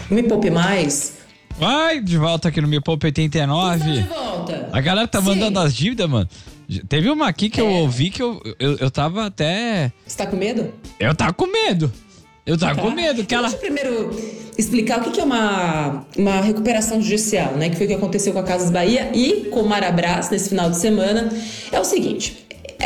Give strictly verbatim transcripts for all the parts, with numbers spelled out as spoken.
no Me Poupe Mais. Vai, de volta aqui no Me Poupe oitenta e nove. Está de volta. A galera tá Sim. mandando as dívidas, mano. Teve uma aqui que é. eu ouvi que eu, eu, eu tava até... Você tá com medo? Eu tava com medo. Eu tava tá. com medo. Que ela... Deixa eu primeiro explicar o que é uma, uma recuperação judicial, né? Que foi o que aconteceu com a Casas Bahia e com o Marabras nesse final de semana. É o seguinte...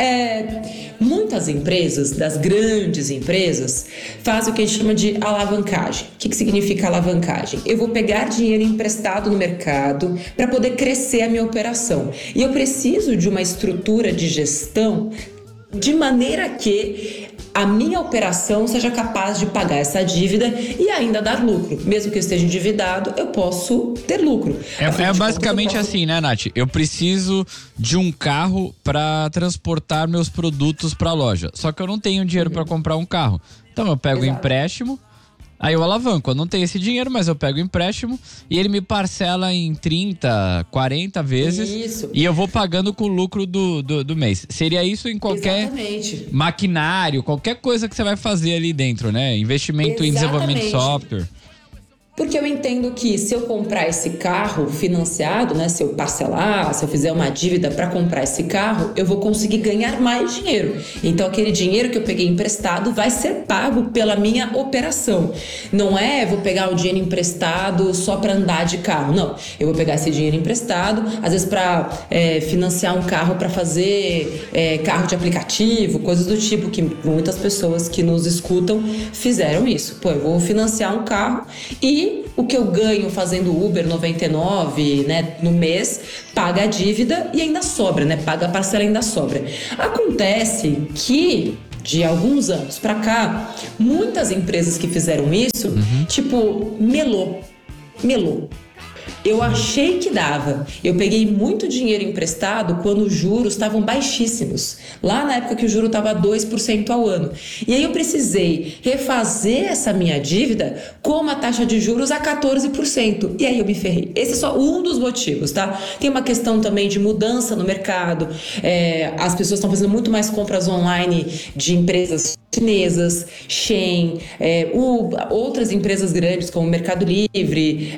É, muitas empresas, das grandes empresas, fazem o que a gente chama de alavancagem. O que, que significa alavancagem? Eu vou pegar dinheiro emprestado no mercado para poder crescer a minha operação. E eu preciso de uma estrutura de gestão de maneira que a minha operação seja capaz de pagar essa dívida e ainda dar lucro. Mesmo que eu esteja endividado, eu posso ter lucro. É, é basicamente posso... assim, né, Nath? Eu preciso de um carro para transportar meus produtos para a loja. Só que eu não tenho dinheiro uhum. para comprar um carro. Então eu pego o um empréstimo, aí eu alavanco. Eu não tenho esse dinheiro, mas eu pego o empréstimo e ele me parcela em trinta, quarenta vezes. Isso. E eu vou pagando com o lucro do, do, do mês. Seria isso em qualquer Exatamente. maquinário, qualquer coisa que você vai fazer ali dentro, né? Investimento Exatamente. em desenvolvimento de software. Porque eu entendo que se eu comprar esse carro financiado, né, se eu parcelar, se eu fizer uma dívida para comprar esse carro, eu vou conseguir ganhar mais dinheiro. Então aquele dinheiro que eu peguei emprestado vai ser pago pela minha operação. Não é vou pegar o dinheiro emprestado só para andar de carro. Não, eu vou pegar esse dinheiro emprestado, às vezes para é, financiar um carro para fazer é, carro de aplicativo, coisas do tipo, que muitas pessoas que nos escutam fizeram isso. Pô, eu vou financiar um carro e o que eu ganho fazendo Uber noventa e nove, né, no mês, paga a dívida e ainda sobra, né? Paga a parcela e ainda sobra. Acontece que de alguns anos pra cá, muitas empresas que fizeram isso, uhum. tipo, melou. Melou. Eu achei que dava. Eu peguei muito dinheiro emprestado quando os juros estavam baixíssimos. Lá na época que o juro estava dois por cento ao ano. E aí eu precisei refazer essa minha dívida com uma taxa de juros a quatorze por cento. E aí eu me ferrei. Esse é só um dos motivos, tá? Tem uma questão também de mudança no mercado. É, as pessoas estão fazendo muito mais compras online de empresas chinesas, Shein, é, o, outras empresas grandes como o Mercado Livre,